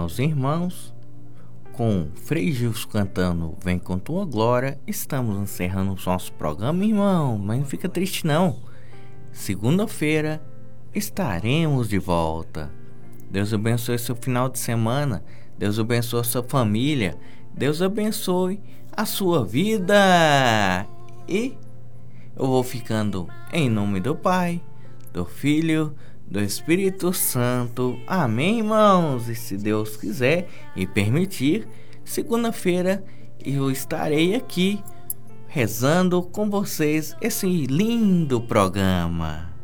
meus irmãos, com Frei Gilson cantando Vem com Tua Glória, estamos encerrando o nosso programa, irmão. Mas não fica triste não. Segunda-feira estaremos de volta. Deus abençoe seu final de semana. Deus abençoe a sua família. Deus abençoe a sua vida. E eu vou ficando em nome do Pai, do Filho, do Espírito Santo. Amém, irmãos? E se Deus quiser e permitir, segunda-feira eu estarei aqui rezando com vocês esse lindo programa.